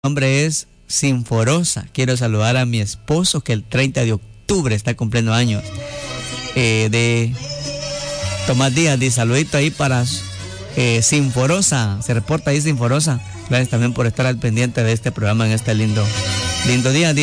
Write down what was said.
nombre es Sinforosa. Quiero saludar a mi esposo que el 30 de octubre está cumpliendo años. De Tomás Díaz, dice saludito ahí para Sinforosa. Se reporta ahí Sinforosa. Gracias también por estar al pendiente de este programa en este lindo día.